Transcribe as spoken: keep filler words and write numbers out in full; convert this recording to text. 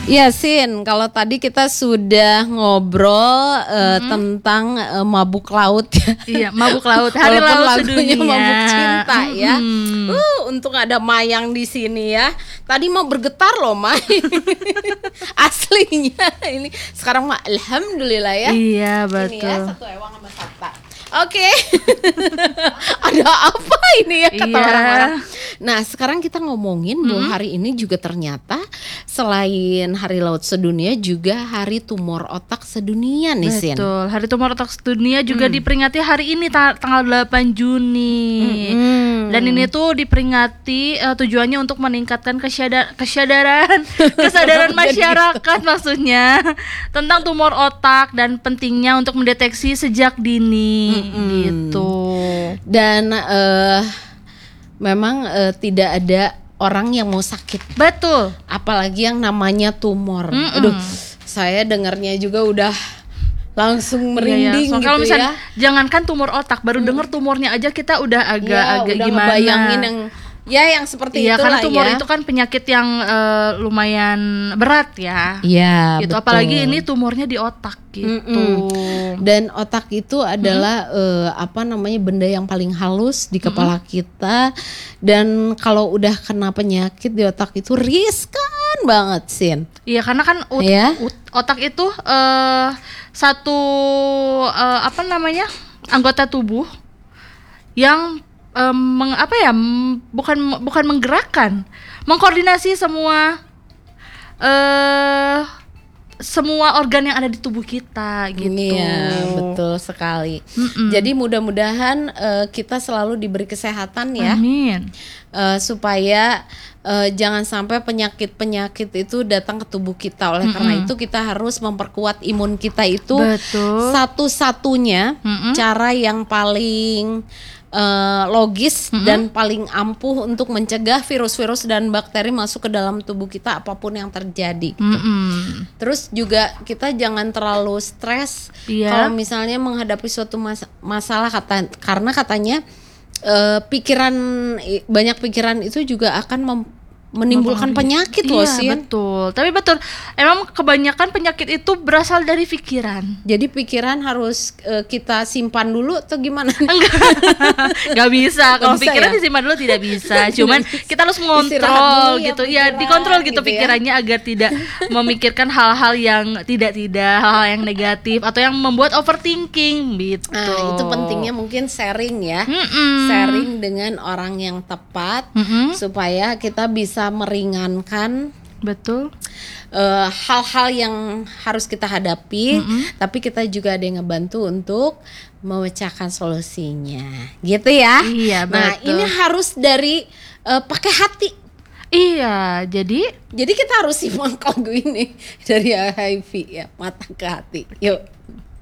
Ya Sin, kalau tadi kita sudah ngobrol uh, mm-hmm. tentang uh, mabuk laut ya. Iya, mabuk laut. Hari laut sedunia. Mabuk cinta mm-hmm. ya. Uh, untung ada Mayang di sini ya. Tadi mau bergetar loh May. Aslinya ini. Sekarang mah alhamdulillah ya. Iya betul. Ini ya satu ewang sama Sabta. Oke. Okay. Ada apa ini ya kata iya. orang-orang. Nah sekarang kita ngomongin mm-hmm. bahwa hari ini juga ternyata selain Hari Laut Sedunia juga Hari Tumor Otak Sedunia nih Sin. Betul, Hari Tumor Otak Sedunia juga mm. diperingati hari ini ta- tanggal delapan Juni. Mm-hmm. Dan ini tuh diperingati uh, tujuannya untuk meningkatkan kesyadar- kesadaran kesadaran masyarakat maksudnya tentang tumor otak dan pentingnya untuk mendeteksi sejak dini. Mm-hmm. Gitu. Dan uh, memang uh, tidak ada orang yang mau sakit. Betul. Apalagi yang namanya tumor. Mm-mm. Aduh, saya dengarnya juga udah langsung merinding iya, iya. So, gitu kalau misalnya, ya. Jangankan tumor otak, baru mm. dengar tumornya aja kita udah agak-agak ya, udah gimana. Ngebayangin yang ya yang seperti iya, itulah ya. Iya, karena tumor itu kan penyakit yang uh, lumayan berat ya. Iya, gitu. betul. Apalagi ini tumornya di otak gitu. Mm-mm. Dan otak itu adalah mm-hmm. uh, apa namanya benda yang paling halus di kepala mm-hmm. kita. Dan kalau udah kena penyakit di otak itu riskan banget Sin. Iya, karena kan ut- ya? ut- otak itu uh, satu uh, apa namanya anggota tubuh yang Um, meng, apa ya m, bukan bukan menggerakkan, mengkoordinasi semua uh, semua organ yang ada di tubuh kita gitu. Iya, betul sekali. Mm-mm. Jadi mudah-mudahan uh, kita selalu diberi kesehatan ya. Amin. Uh, supaya uh, jangan sampai penyakit-penyakit itu datang ke tubuh kita. Oleh Mm-mm. karena itu kita harus memperkuat imun kita itu. Betul. Satu-satunya Mm-mm. cara yang paling Uh, logis mm-hmm. dan paling ampuh untuk mencegah virus-virus dan bakteri masuk ke dalam tubuh kita apapun yang terjadi gitu. Mm-hmm. Terus juga kita jangan terlalu stres yeah. kalau misalnya menghadapi suatu mas- masalah kata karena katanya uh, pikiran banyak pikiran itu juga akan mem- menimbulkan penyakit loh sih. Iya betul. Tapi betul. Emang kebanyakan penyakit itu berasal dari pikiran. Jadi pikiran harus uh, kita simpan dulu atau gimana? Enggak. Enggak bisa. Kalau pikiran ya? Disimpan dulu tidak bisa. Cuman kita harus mengontrol gitu. Ya, ya dikontrol gitu, gitu pikirannya ya? Agar tidak memikirkan hal-hal yang tidak-tidak, hal-hal yang negatif atau yang membuat overthinking gitu. Nah, itu pentingnya mungkin sharing ya. Mm-mm. Sharing dengan orang yang tepat Mm-mm. supaya kita bisa bisa meringankan betul uh, hal-hal yang harus kita hadapi, mm-hmm. tapi kita juga ada yang ngebantu untuk memecahkan solusinya, gitu ya. Iya, nah betul. Ini harus dari uh, pakai hati. Iya, jadi jadi kita harus simak lagu ini dari H I V ya, mata ke hati. Yuk.